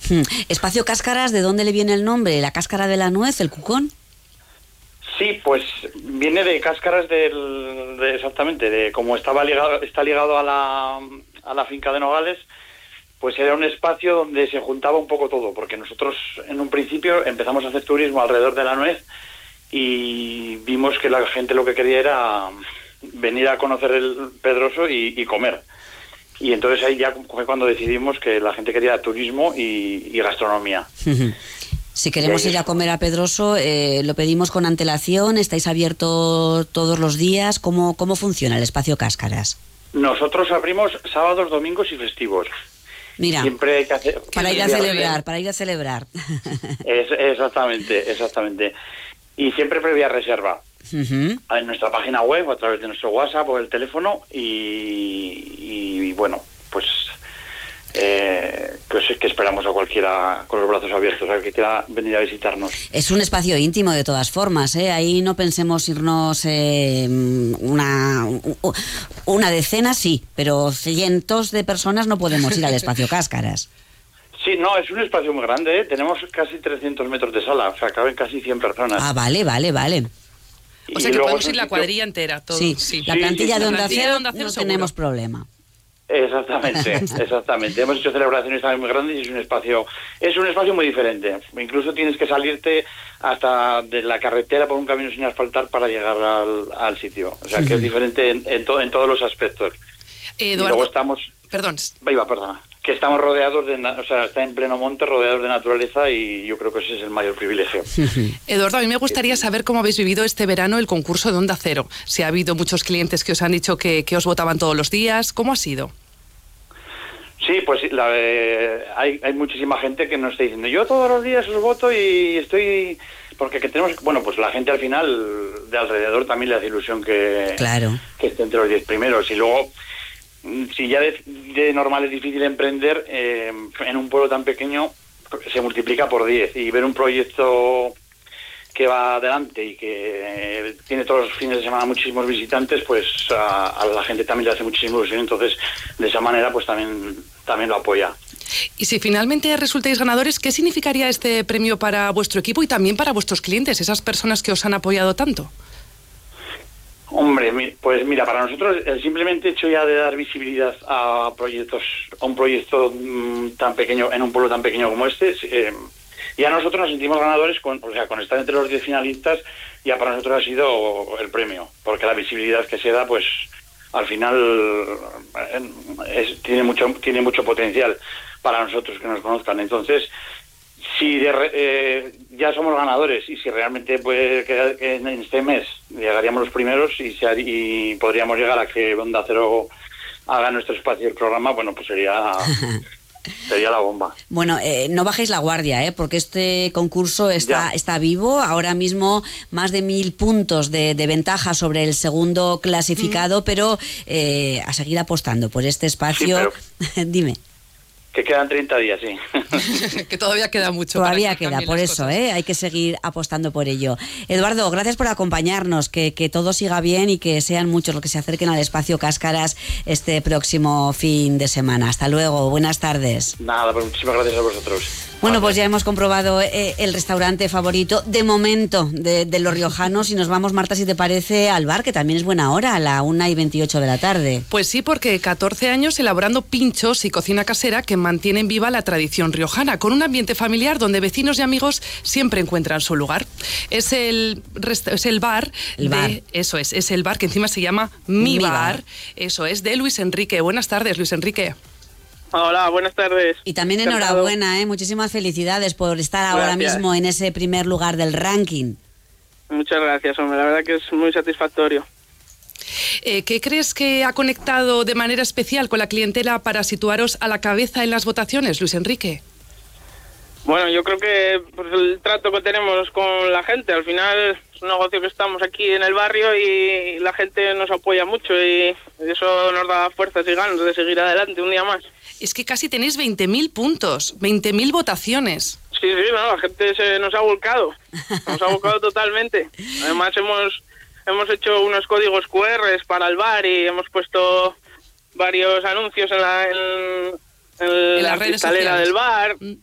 Espacio Cáscaras, ¿de dónde le viene el nombre? ¿La cáscara de la nuez, el cucón? Sí, pues viene de Cáscaras exactamente, de como está ligado a la finca de Nogales, pues era un espacio donde se juntaba un poco todo, porque nosotros en un principio empezamos a hacer turismo alrededor de la nuez y vimos que la gente lo que quería era venir a conocer el Pedroso y comer. Y entonces ahí ya fue cuando decidimos que la gente quería turismo y gastronomía. Si queremos ir a comer a Pedroso, lo pedimos con antelación. ¿Estáis abiertos todos los días? ¿Cómo funciona el Espacio Cáscaras? Nosotros abrimos sábados, domingos y festivos. Mira, siempre hay que hacer, para ir a celebrar. Exactamente. Y siempre previa reserva. En nuestra página web, a través de nuestro WhatsApp o el teléfono y bueno, pues es que esperamos a cualquiera con los brazos abiertos, a que quiera venir a visitarnos. Es un espacio íntimo de todas formas, ahí no pensemos irnos una decena, sí, pero cientos de personas no podemos ir al Espacio Cáscaras. Sí, no, es un espacio muy grande, tenemos casi 300 metros de sala, o sea, caben casi 100 personas. Ah, vale. O sea que podemos ir la cuadrilla entera, todos. Sí. La plantilla de Onda Cero no tenemos problema. Exactamente. Hemos hecho celebraciones también muy grandes y es un espacio muy diferente. Incluso tienes que salirte hasta de la carretera por un camino sin asfaltar para llegar al sitio. O sea que es diferente en todos los aspectos. Eduardo, y luego estamos... Perdona. Que estamos rodeados está en pleno monte, rodeados de naturaleza y yo creo que ese es el mayor privilegio. Eduardo, a mí me gustaría saber cómo habéis vivido este verano el concurso de Onda Cero. Si ha habido muchos clientes que os han dicho que os votaban todos los días, ¿cómo ha sido? Sí, pues hay muchísima gente que nos está diciendo, yo todos los días os voto y estoy... Porque que tenemos, bueno, pues la gente al final de alrededor también le hace ilusión que esté entre los 10 primeros y luego... Si ya de normal es difícil emprender, en un pueblo tan pequeño se multiplica por 10 y ver un proyecto que va adelante y que tiene todos los fines de semana muchísimos visitantes, pues a la gente también le hace muchísima ilusión, entonces de esa manera pues también lo apoya. Y si finalmente resultáis ganadores, ¿qué significaría este premio para vuestro equipo y también para vuestros clientes, esas personas que os han apoyado tanto? Hombre, pues mira, para nosotros el simplemente hecho ya de dar visibilidad a un proyecto tan pequeño, en un pueblo tan pequeño como este, ya nosotros nos sentimos ganadores con estar entre los 10 finalistas, ya para nosotros ha sido el premio, porque la visibilidad que se da, pues al final tiene mucho potencial para nosotros que nos conozcan. Entonces, si ya somos ganadores y si realmente puede quedar que en este mes llegaríamos los primeros y podríamos llegar a que Onda Cero haga nuestro espacio el programa, bueno, pues sería la bomba. Bueno, no bajéis la guardia, porque este concurso está vivo. Ahora mismo más de 1000 puntos de ventaja sobre el segundo clasificado, pero a seguir apostando por este espacio. Sí, pero... Dime. Que quedan 30 días, sí. Que todavía queda mucho. Todavía queda, por eso, hay que seguir apostando por ello. Eduardo, gracias por acompañarnos, que todo siga bien y que sean muchos los que se acerquen al Espacio Cáscaras este próximo fin de semana. Hasta luego, buenas tardes. Nada, pues muchísimas gracias a vosotros. Bueno, pues ya hemos comprobado el restaurante favorito, de momento, de los riojanos, y nos vamos, Marta, si te parece, al bar, que también es buena hora, a la 1:28 de la tarde. Pues sí, porque 14 años elaborando pinchos y cocina casera que mantienen viva la tradición riojana, con un ambiente familiar donde vecinos y amigos siempre encuentran su lugar. Es el bar. Eso es el bar que encima se llama Mi Bar. Eso es, de Luis Enrique. Buenas tardes, Luis Enrique. Hola, buenas tardes. Y también enhorabuena, muchísimas felicidades por estar ahora mismo en ese primer lugar del ranking. Muchas gracias, hombre, la verdad que es muy satisfactorio. ¿Qué crees que ha conectado de manera especial con la clientela para situaros a la cabeza en las votaciones, Luis Enrique? Bueno, yo creo que pues, el trato que tenemos con la gente, al final es un negocio que estamos aquí en el barrio y la gente nos apoya mucho y eso nos da fuerzas y ganas de seguir adelante un día más. Es que casi tenéis 20.000 puntos, 20.000 votaciones. Sí, no, la gente nos ha volcado totalmente. Además hemos hecho unos códigos QR para el bar y hemos puesto varios anuncios en la redes cristalera sociales del bar